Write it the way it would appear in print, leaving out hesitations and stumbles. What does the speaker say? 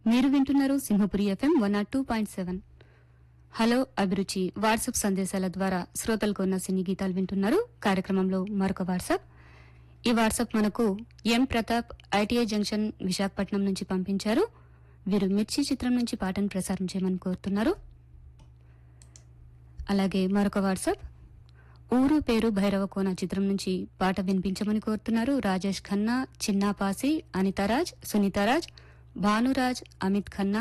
మీరు వింటున్నారు Simhapuri FM 102.7. Hello అభిరుచి వాట్సాప్ సందేశాల ద్వారా శ్రోతలకు ఉన్న సినీ గీతాలు వింటున్నారు. కార్యక్రమంలో మరొక వాట్సాప్. ఈ వాట్సాప్ మనకు ఎం ప్రతాప్ ఐటీఐ జంక్షన్ విశాఖపట్నం నుంచి పంపించారు. వీరు మిర్చి చిత్రం నుంచి పాటను ప్రసారం చేయమని కోరుతున్నారు. అలాగే మరొక వాట్సాప్ ఊరు పేరు భైరవకోన చిత్రం నుంచి పాట వినిపించమని కోరుతున్నారు. రాజేష్ ఖన్నా, చిన్నాపాసి, అనితారాజ్, సునీతారాజ్, భానురాజ్, అమిత్ ఖన్నా,